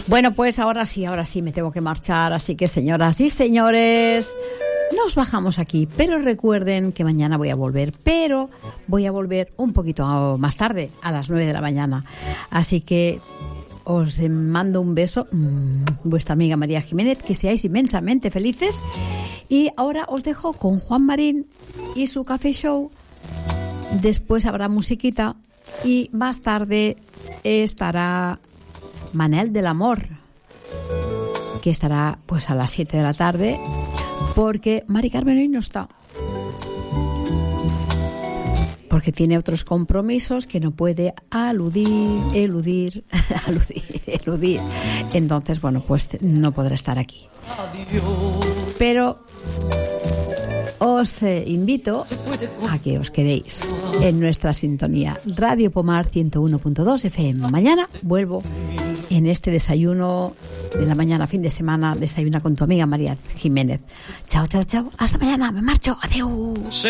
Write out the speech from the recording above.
Bueno, pues ahora sí me tengo que marchar, así que señoras y señores, nos bajamos aquí, pero recuerden que mañana voy a volver, pero voy a volver un poquito más tarde, a las 9 de la mañana, así que os mando un beso, vuestra amiga María Jiménez, que seáis inmensamente felices, y ahora os dejo con Juan Marín y su Café Show. Después habrá musiquita y más tarde estará Manel del Amor, que estará pues a las 7 de la tarde, porque Mari Carmen hoy no está, porque tiene otros compromisos que no puede eludir. Entonces, bueno, pues no podrá estar aquí. Pero os invito a que os quedéis en nuestra sintonía Radio Pomar 101.2 FM. Mañana vuelvo en este desayuno de la mañana, fin de semana, desayuna con tu amiga María Jiménez. Chao, chao, chao. Hasta mañana, me marcho. Adiós.